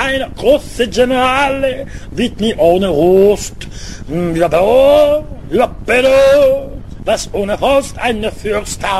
eine große Generale, wird nie ohne Rost. Ja, bitte, was ohne Rost eine Fürst